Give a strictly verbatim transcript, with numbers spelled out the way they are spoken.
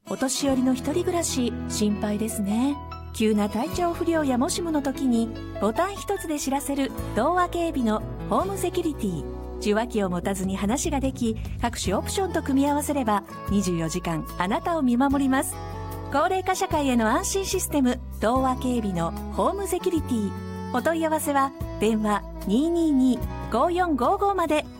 お年寄りの一人暮らし心配ですね。急な体調不良やもしもの時にボタン一つで知らせる東和警備のホームセキュリティ。受話器を持たずに話ができ、各種オプションと組み合わせればにじゅうよじかんあなたを見守ります。高齢化社会への安心システム、東和警備のホームセキュリティ。お問い合わせは電話 にーにーにーごーよんごーごー まで。